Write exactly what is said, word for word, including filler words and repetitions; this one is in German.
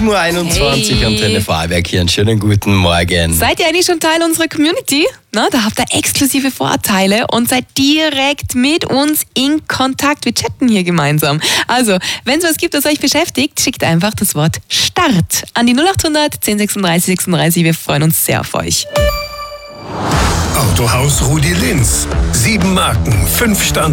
sieben Uhr einundzwanzig hey. Antenne Vorarlberg hier. Einen schönen guten Morgen. Seid ihr eigentlich schon Teil unserer Community? Na, da habt ihr exklusive Vorteile und seid direkt mit uns in Kontakt. Wir chatten hier gemeinsam. Also, wenn es was gibt, das euch beschäftigt, schickt einfach das Wort Start an die null acht hundert zehn sechsunddreißig sechsunddreißig. Wir freuen uns sehr auf euch. Autohaus Rudi Linz. Sieben Marken, fünf Standorte.